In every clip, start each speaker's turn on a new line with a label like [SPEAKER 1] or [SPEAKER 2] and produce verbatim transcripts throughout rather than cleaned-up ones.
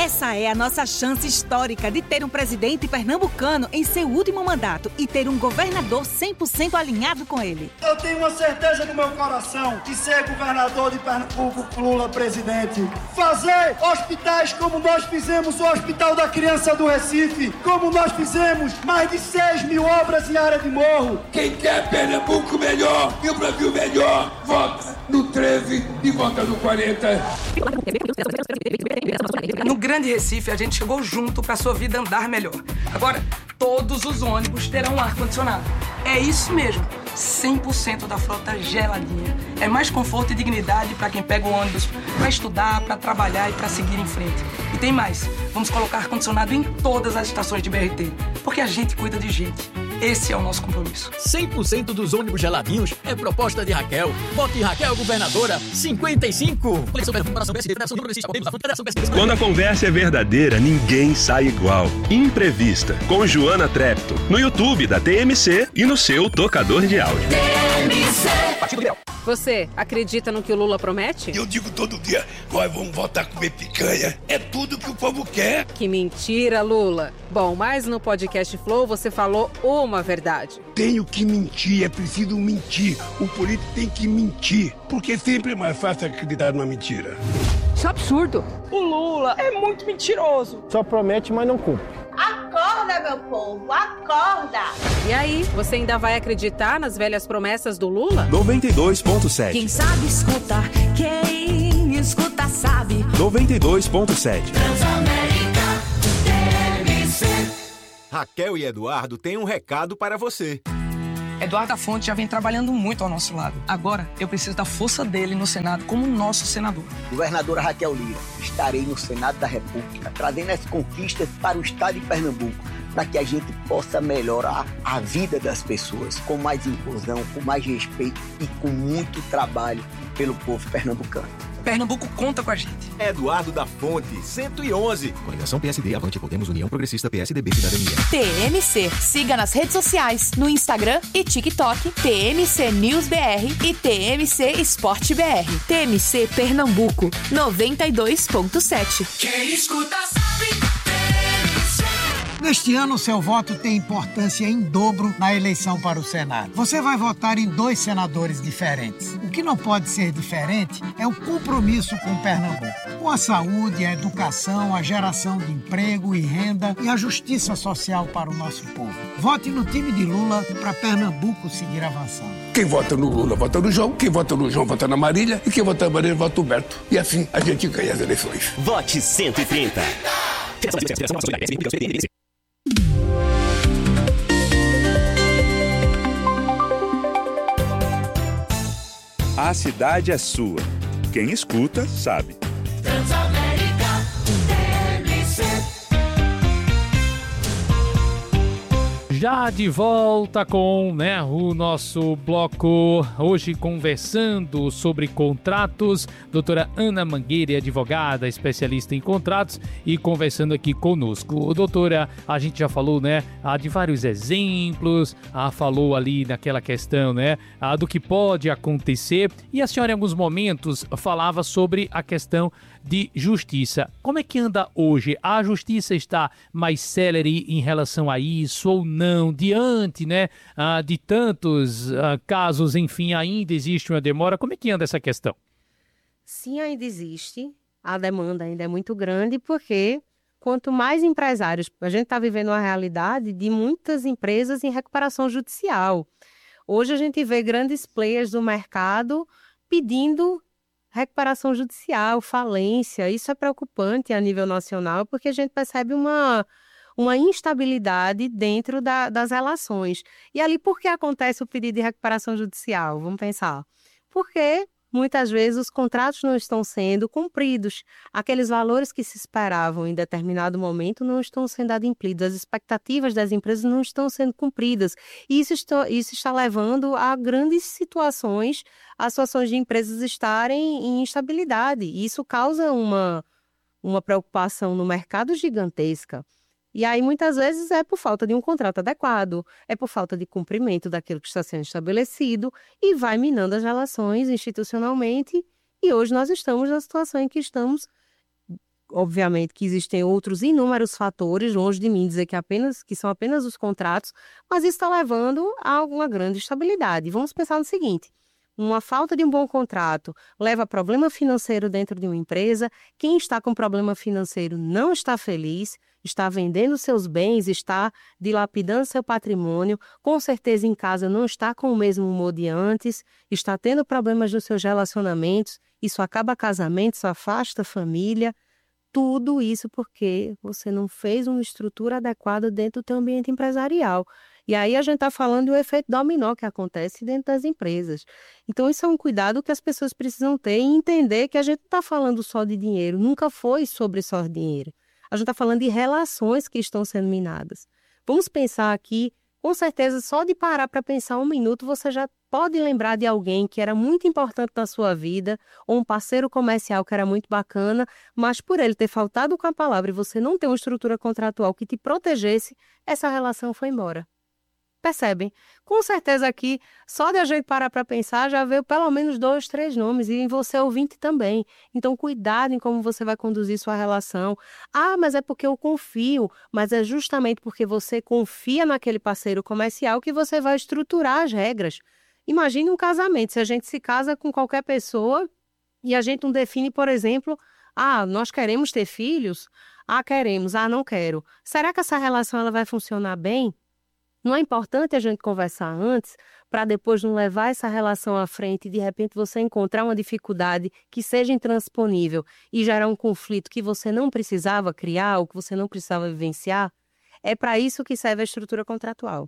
[SPEAKER 1] Essa é a nossa chance histórica de ter um presidente pernambucano em seu último mandato e ter um governador cem por cento alinhado com ele.
[SPEAKER 2] Eu tenho uma certeza no meu coração de ser governador de Pernambuco, Lula presidente. Fazer hospitais como nós fizemos o Hospital da Criança do Recife, como nós fizemos mais de seis mil obras em área de morro.
[SPEAKER 3] Quem quer Pernambuco melhor e o Brasil melhor, vota no treze e vota no quarenta.
[SPEAKER 4] No Grande Recife, a gente chegou junto para sua vida andar melhor. Agora, todos os ônibus terão ar-condicionado. É isso mesmo, cem por cento da frota geladinha. É mais conforto e dignidade para quem pega o ônibus para estudar, para trabalhar e para seguir em frente. E tem mais, vamos colocar ar-condicionado em todas as estações de B R T, porque a gente cuida de gente. Esse é o nosso compromisso.
[SPEAKER 5] cem por cento dos ônibus geladinhos é proposta de Raquel. Vote Raquel Governadora cinquenta e cinco.
[SPEAKER 6] Quando a conversa é verdadeira, ninguém sai igual. Imprevista, com Joana Trepto. No YouTube da T M C e no seu tocador de áudio.
[SPEAKER 7] T M C. Você acredita no que o Lula promete?
[SPEAKER 3] Eu digo todo dia, nós vamos voltar a comer picanha. É tudo que o povo quer.
[SPEAKER 7] Que mentira, Lula. Bom, mas no podcast Flow você falou uma verdade.
[SPEAKER 3] Tenho que mentir, é preciso mentir. O político tem que mentir, porque sempre é mais fácil acreditar numa mentira.
[SPEAKER 7] Isso é absurdo.
[SPEAKER 8] O Lula é muito mentiroso.
[SPEAKER 9] Só promete, mas não cumpre.
[SPEAKER 10] Acorda, meu povo, acorda!
[SPEAKER 7] E aí, você ainda vai acreditar nas velhas promessas do Lula?
[SPEAKER 6] noventa e dois ponto sete.
[SPEAKER 1] Quem sabe escuta, quem escuta sabe.
[SPEAKER 6] noventa e dois ponto sete.
[SPEAKER 7] Transamérica, T M C.
[SPEAKER 11] Raquel e Eduardo têm um recado para você.
[SPEAKER 4] Eduardo da Fonte já vem trabalhando muito ao nosso lado. Agora, eu preciso da força dele no Senado como nosso senador.
[SPEAKER 12] Governadora Raquel Lira, estarei no Senado da República, trazendo as conquistas para o estado de Pernambuco, para que a gente possa melhorar a vida das pessoas, com mais inclusão, com mais respeito e com muito trabalho pelo povo pernambucano.
[SPEAKER 4] Pernambuco conta com a gente.
[SPEAKER 11] Eduardo da Fonte, cento e onze. Coligação P S D, Avante, Podemos, União Progressista, P S D B, Cidadania.
[SPEAKER 1] T M C. Siga nas redes sociais, no Instagram e TikTok, T M C News B R e T M C Esporte B R. T M C Pernambuco, noventa e dois ponto sete.
[SPEAKER 7] Quem escuta sabe.
[SPEAKER 13] Neste ano, seu voto tem importância em dobro na eleição para o Senado. Você vai votar em dois senadores diferentes. O que não pode ser diferente é o compromisso com Pernambuco, com a saúde, a educação, a geração de emprego e renda e a justiça social para o nosso povo. Vote no time de Lula para Pernambuco seguir avançando.
[SPEAKER 3] Quem vota no Lula vota no João, quem vota no João vota na Marília e quem vota na Marília vota no Beto. E assim a gente ganha as eleições.
[SPEAKER 14] Vote cento e trinta.
[SPEAKER 6] A cidade é sua. Quem escuta, sabe.
[SPEAKER 7] Transamérica, T M C.
[SPEAKER 15] Já de volta com, né, o nosso bloco, hoje conversando sobre contratos, doutora Ana Mangueira, advogada, especialista em contratos, e conversando aqui conosco. Doutora, a gente já falou, né, de vários exemplos, ah, falou ali naquela questão, né, ah, do que pode acontecer, e a senhora em alguns momentos falava sobre a questão de justiça. Como é que anda hoje? A justiça está mais célere em relação a isso ou não? Diante, né, ah, de tantos ah, casos, enfim, ainda existe uma demora. Como é que anda essa questão?
[SPEAKER 16] Sim, ainda existe. A demanda ainda é muito grande, porque quanto mais empresários... A gente está vivendo uma realidade de muitas empresas em recuperação judicial. Hoje a gente vê grandes players do mercado pedindo recuperação judicial, falência. Isso é preocupante a nível nacional, porque a gente percebe uma, uma instabilidade dentro da, das relações. E ali, por que acontece o pedido de recuperação judicial? Vamos pensar. Porque muitas vezes os contratos não estão sendo cumpridos. Aqueles valores que se esperavam em determinado momento não estão sendo adimplidos. As expectativas das empresas não estão sendo cumpridas. E isso está, isso está levando a grandes situações, a situações de empresas estarem em instabilidade. E isso causa uma, uma preocupação no mercado gigantesca. E aí, muitas vezes, é por falta de um contrato adequado, é por falta de cumprimento daquilo que está sendo estabelecido e vai minando as relações institucionalmente. E hoje nós estamos na situação em que estamos obviamente que existem outros inúmeros fatores, longe de mim dizer que, apenas, que são apenas os contratos, mas isso está levando a uma grande instabilidade. Vamos pensar no seguinte: uma falta de um bom contrato leva a problema financeiro dentro de uma empresa. Quem está com problema financeiro não está feliz, está vendendo seus bens, está dilapidando seu patrimônio, com certeza em casa não está com o mesmo humor de antes, está tendo problemas nos seus relacionamentos, isso acaba casamento, isso afasta a família. Tudo isso porque você não fez uma estrutura adequada dentro do seu ambiente empresarial. E aí a gente está falando do efeito dominó que acontece dentro das empresas. Então isso é um cuidado que as pessoas precisam ter e entender que a gente não está falando só de dinheiro, nunca foi sobre só dinheiro. A gente está falando de relações que estão sendo minadas. Vamos pensar aqui, com certeza, só de parar para pensar um minuto, você já pode lembrar de alguém que era muito importante na sua vida, ou um parceiro comercial que era muito bacana, mas por ele ter faltado com a palavra e você não ter uma estrutura contratual que te protegesse, essa relação foi embora. Percebem? Com certeza aqui, só de a gente parar para pensar, já veio pelo menos dois, três nomes, e em você ouvinte também. Então, cuidado em como você vai conduzir sua relação. Ah, mas é porque eu confio, mas é justamente porque você confia naquele parceiro comercial que você vai estruturar as regras. Imagine um casamento, se a gente se casa com qualquer pessoa e a gente não define, por exemplo, ah, nós queremos ter filhos? Ah, queremos, ah, não quero. Será que essa relação ela vai funcionar bem? Não é importante a gente conversar antes para depois não levar essa relação à frente e de repente você encontrar uma dificuldade que seja intransponível e gerar um conflito que você não precisava criar ou que você não precisava vivenciar? É para isso que serve a estrutura contratual.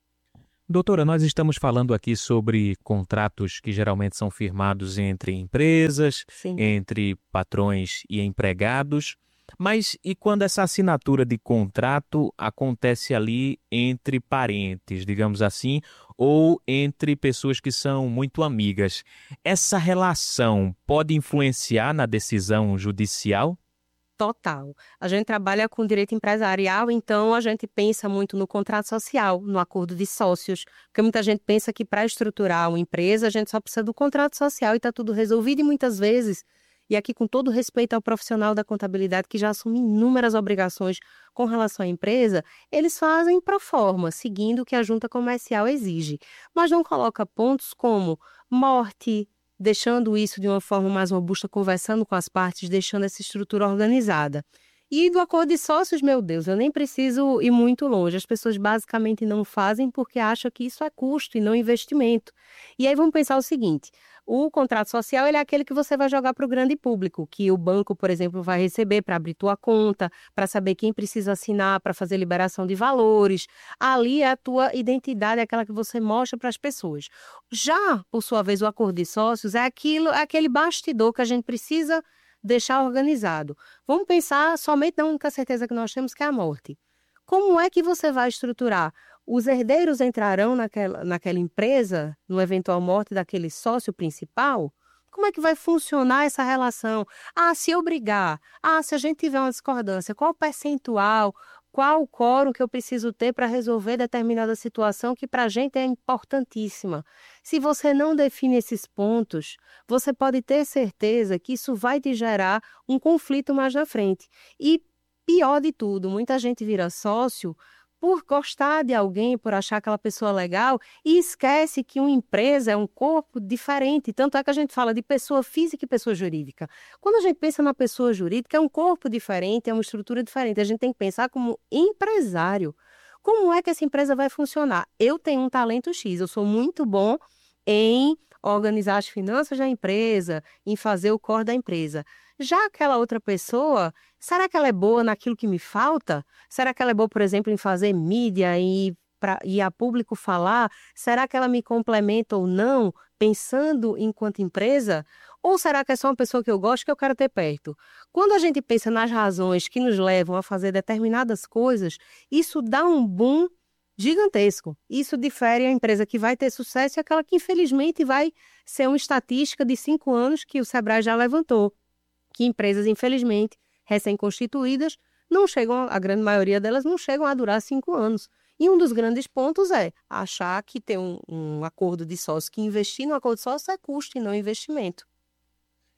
[SPEAKER 9] Doutora, nós estamos falando aqui sobre contratos que geralmente são firmados entre empresas, Sim. entre patrões e empregados. Mas e quando essa assinatura de contrato acontece ali entre parentes, digamos assim, ou entre pessoas que são muito amigas? Essa relação pode influenciar na decisão judicial?
[SPEAKER 16] Total. A gente trabalha com direito empresarial, então a gente pensa muito no contrato social, no acordo de sócios, porque muita gente pensa que para estruturar uma empresa a gente só precisa do contrato social e está tudo resolvido, e muitas vezes, e aqui com todo respeito ao profissional da contabilidade que já assume inúmeras obrigações com relação à empresa, eles fazem pro forma, seguindo o que a junta comercial exige, mas não coloca pontos como morte, deixando isso de uma forma mais robusta, conversando com as partes, deixando essa estrutura organizada. E do acordo de sócios, meu Deus, eu nem preciso ir muito longe. As pessoas basicamente não fazem porque acham que isso é custo e não investimento. E aí vamos pensar o seguinte: o contrato social ele é aquele que você vai jogar para o grande público, que o banco, por exemplo, vai receber para abrir tua conta, para saber quem precisa assinar, para fazer liberação de valores. Ali é a tua identidade, é aquela que você mostra para as pessoas. Já, por sua vez, o acordo de sócios é, aquilo, é aquele bastidor que a gente precisa deixar organizado. Vamos pensar somente na única certeza que nós temos, que é a morte. Como é que você vai estruturar? Os herdeiros entrarão naquela, naquela empresa, no eventual morte daquele sócio principal? Como é que vai funcionar essa relação? Ah, se eu brigar, ah, se a gente tiver uma discordância, qual o percentual, qual o quórum que eu preciso ter para resolver determinada situação que para a gente é importantíssima? Se você não define esses pontos, você pode ter certeza que isso vai te gerar um conflito mais na frente. E pior de tudo, muita gente vira sócio por gostar de alguém, por achar aquela pessoa legal, e esquece que uma empresa é um corpo diferente. Tanto é que a gente fala de pessoa física e pessoa jurídica. Quando a gente pensa na pessoa jurídica, é um corpo diferente, é uma estrutura diferente. A gente tem que pensar como empresário. Como é que essa empresa vai funcionar? Eu tenho um talento X, eu sou muito bom em organizar as finanças da empresa, em fazer o core da empresa. Já aquela outra pessoa, será que ela é boa naquilo que me falta? Será que ela é boa, por exemplo, em fazer mídia e para ir a público falar? Será que ela me complementa ou não, pensando enquanto empresa? Ou será que é só uma pessoa que eu gosto que eu quero ter perto? Quando a gente pensa nas razões que nos levam a fazer determinadas coisas, isso dá um boom gigantesco. Isso difere a empresa que vai ter sucesso e aquela que, infelizmente, vai ser uma estatística de cinco anos que o Sebrae já levantou. Que empresas, infelizmente, recém-constituídas, não chegam, a grande maioria delas não chegam a durar cinco anos. E um dos grandes pontos é achar que ter um, um acordo de sócio, que investir no acordo de sócio é custo e não investimento.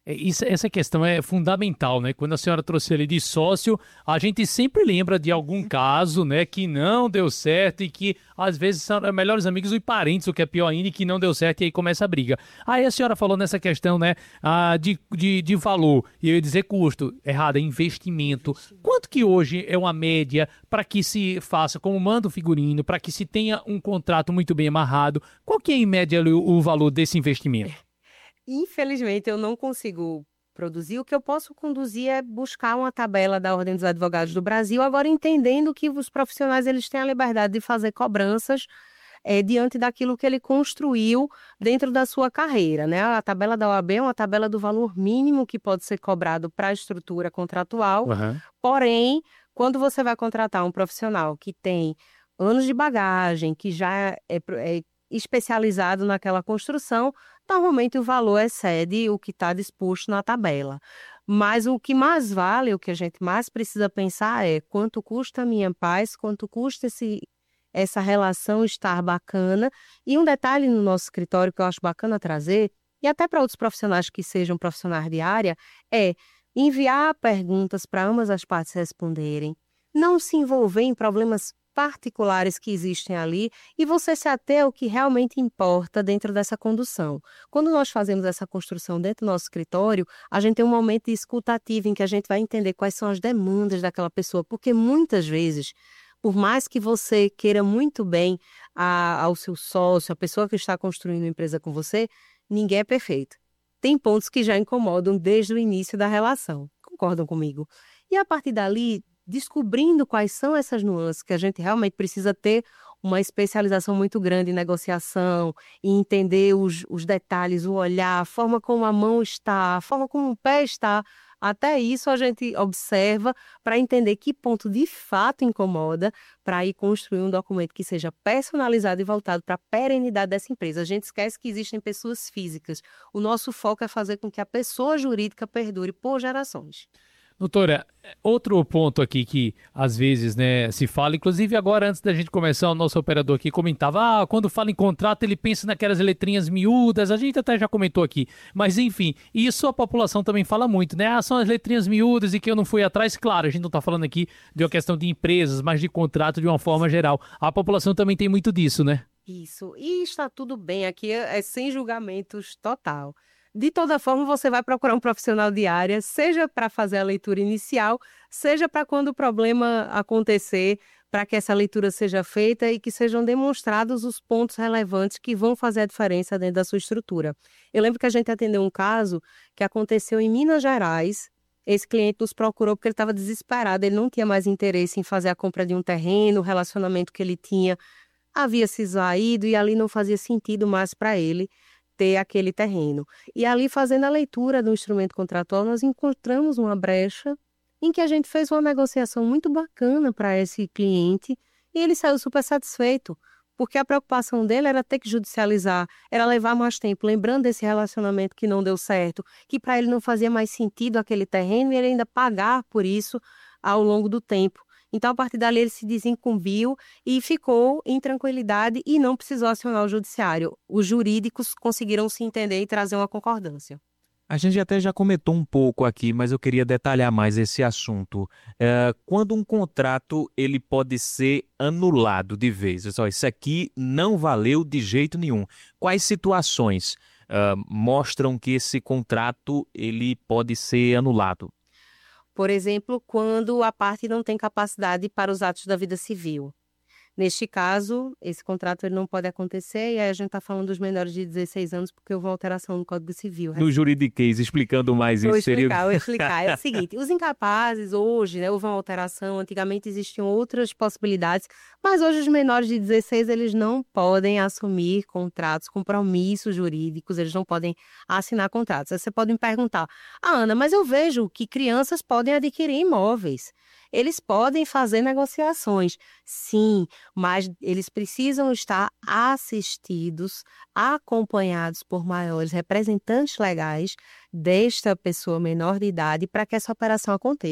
[SPEAKER 15] Isso, essa questão é fundamental, né? Quando a senhora trouxe ele de sócio, a gente sempre lembra de algum caso, né, que não deu certo e que às vezes são melhores amigos e parentes, o que é pior ainda, e que não deu certo e aí começa a briga. Aí a senhora falou nessa questão, né, ah, de, de, de valor, e eu ia dizer custo, errado, é investimento. Quanto que hoje é uma média para que se faça, como manda o figurino, para que se tenha um contrato muito bem amarrado? Qual que é em média o, o valor desse investimento?
[SPEAKER 16] Infelizmente, eu não consigo produzir. O que eu posso conduzir é buscar uma tabela da Ordem dos Advogados do Brasil, agora entendendo que os profissionais eles têm a liberdade de fazer cobranças é, diante daquilo que ele construiu dentro da sua carreira, né? A tabela da O A B é uma tabela do valor mínimo que pode ser cobrado para a estrutura contratual,
[SPEAKER 15] Uhum.
[SPEAKER 16] porém, quando você vai contratar um profissional que tem anos de bagagem, que já é, é especializado naquela construção, normalmente o valor excede o que está disposto na tabela. Mas o que mais vale, o que a gente mais precisa pensar é quanto custa a minha paz, quanto custa esse, essa relação estar bacana. E um detalhe no nosso escritório que eu acho bacana trazer, e até para outros profissionais que sejam profissionais de área, é enviar perguntas para ambas as partes responderem, não se envolver em problemas particulares que existem ali e você se ater ao que realmente importa dentro dessa condução. Quando nós fazemos essa construção dentro do nosso escritório, a gente tem um momento de escuta ativa em que a gente vai entender quais são as demandas daquela pessoa, porque muitas vezes, por mais que você queira muito bem a, ao seu sócio, a pessoa que está construindo uma empresa com você, ninguém é perfeito. Tem pontos que já incomodam desde o início da relação. Concordam comigo? E a partir dali, descobrindo quais são essas nuances que a gente realmente precisa ter uma especialização muito grande em negociação e entender os, os detalhes, o olhar, a forma como a mão está, a forma como o pé está. Até isso a gente observa para entender que ponto de fato incomoda para ir construir um documento que seja personalizado e voltado para a perenidade dessa empresa. A gente esquece que existem pessoas físicas. O nosso foco é fazer com que a pessoa jurídica perdure por gerações.
[SPEAKER 15] Doutora, outro ponto aqui que às vezes, né, se fala, inclusive agora antes da gente começar, o nosso operador aqui comentava, ah, quando fala em contrato ele pensa naquelas letrinhas miúdas, a gente até já comentou aqui, mas enfim, isso a população também fala muito, né, ah, são as letrinhas miúdas e que eu não fui atrás, claro, a gente não está falando aqui de uma questão de empresas, mas de contrato de uma forma geral, a população também tem muito disso, né?
[SPEAKER 16] Isso, e está tudo bem, aqui é, é sem julgamentos total. De toda forma, você vai procurar um profissional de área, seja para fazer a leitura inicial, seja para quando o problema acontecer, para que essa leitura seja feita e que sejam demonstrados os pontos relevantes que vão fazer a diferença dentro da sua estrutura. Eu lembro que a gente atendeu um caso que aconteceu em Minas Gerais. Esse cliente nos procurou porque ele estava desesperado, ele não tinha mais interesse em fazer a compra de um terreno, o relacionamento que ele tinha havia se esvaído e ali não fazia sentido mais para ele ter aquele terreno. E ali, fazendo a leitura do instrumento contratual, nós encontramos uma brecha em que a gente fez uma negociação muito bacana para esse cliente e ele saiu super satisfeito, porque a preocupação dele era ter que judicializar, era levar mais tempo, lembrando desse relacionamento que não deu certo, que para ele não fazia mais sentido aquele terreno e ele ainda pagar por isso ao longo do tempo. Então, a partir dali, ele se desincumbiu e ficou em tranquilidade e não precisou acionar o judiciário. Os jurídicos conseguiram se entender e trazer uma concordância.
[SPEAKER 9] A gente até já comentou um pouco aqui, mas eu queria detalhar mais esse assunto. É, quando um contrato ele pode ser anulado de vez, só, isso aqui não valeu de jeito nenhum. Quais situações uh, mostram que esse contrato ele pode ser anulado?
[SPEAKER 16] Por exemplo, quando a parte não tem capacidade para os atos da vida civil. Neste caso, esse contrato ele não pode acontecer e aí a gente está falando dos menores de dezesseis anos porque houve uma alteração no Código Civil.
[SPEAKER 9] No juridiquês, explicando mais
[SPEAKER 16] vou
[SPEAKER 9] isso.
[SPEAKER 16] Explicar,
[SPEAKER 9] seria...
[SPEAKER 16] vou explicar. É o seguinte, os incapazes hoje, né, houve uma alteração, antigamente existiam outras possibilidades, mas hoje os menores de dezesseis eles não podem assumir contratos, compromissos jurídicos, eles não podem assinar contratos. Aí você pode me perguntar, ah, Ana, mas eu vejo que crianças podem adquirir imóveis. Eles podem fazer negociações, sim, mas eles precisam estar assistidos, acompanhados por maiores representantes legais desta pessoa menor de idade para que essa operação aconteça.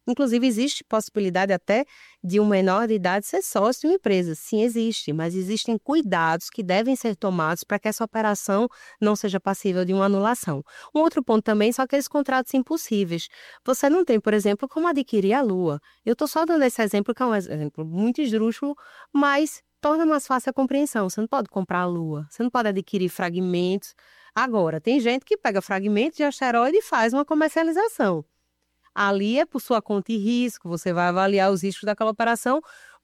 [SPEAKER 16] Inclusive, existe possibilidade até de um menor de idade ser sócio de uma empresa. Sim, existe, mas existem cuidados que devem ser tomados para que essa operação não seja passível de uma anulação. Um outro ponto também são aqueles contratos impossíveis. Você não tem, por exemplo, como adquirir a lua. Eu estou só dando esse exemplo, que é um exemplo muito esdrúxulo, mas torna mais fácil a compreensão. Você não pode comprar a lua, você não pode adquirir fragmentos. Agora, tem gente que pega fragmentos de asteroide e faz uma comercialização. Ali é por sua conta e risco, você vai avaliar os riscos daquela operação,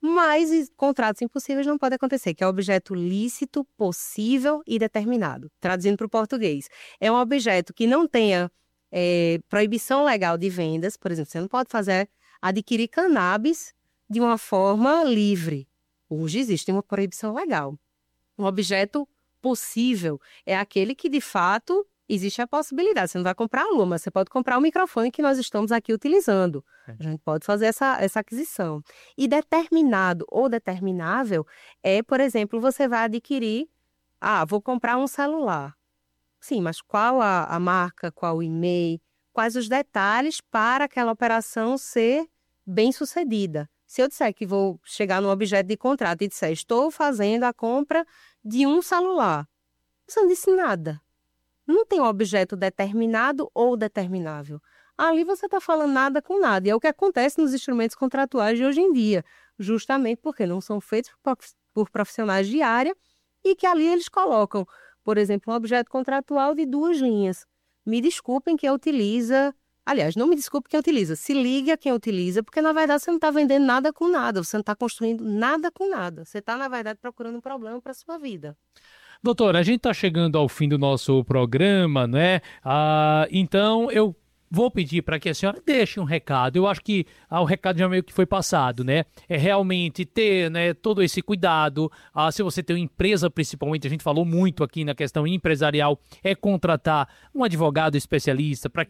[SPEAKER 16] mas contratos impossíveis não podem acontecer, que é objeto lícito, possível e determinado. Traduzindo para o português, é um objeto que não tenha é, proibição legal de vendas. Por exemplo, você não pode fazer, adquirir cannabis de uma forma livre. Hoje existe uma proibição legal. Um objeto possível é aquele que, de fato, existe a possibilidade. Você não vai comprar a lua, mas você pode comprar o microfone que nós estamos aqui utilizando. A gente pode fazer essa, essa aquisição. E determinado ou determinável é, por exemplo, você vai adquirir, ah, vou comprar um celular. Sim, mas qual a, a marca, qual o e-mail, quais os detalhes para aquela operação ser bem sucedida. Se eu disser que vou chegar num objeto de contrato e disser, estou fazendo a compra de um celular, você não disse nada. Não tem um objeto determinado ou determinável. Ali você está falando nada com nada. E é o que acontece nos instrumentos contratuais de hoje em dia. Justamente porque não são feitos por profissionais de área e que ali eles colocam, por exemplo, um objeto contratual de duas linhas. Me desculpem quem utiliza... Aliás, não me desculpe quem utiliza. Se ligue a quem utiliza, porque na verdade você não está vendendo nada com nada. Você não está construindo nada com nada. Você está, na verdade, procurando um problema para a sua vida.
[SPEAKER 15] Doutora, a gente está chegando ao fim do nosso programa, né? Ah, então, eu vou pedir para que a senhora deixe um recado. Eu acho que ah, o recado já meio que foi passado, né? É realmente ter, né, todo esse cuidado. Ah, se você tem uma empresa, principalmente, a gente falou muito aqui na questão empresarial, é contratar um advogado especialista para que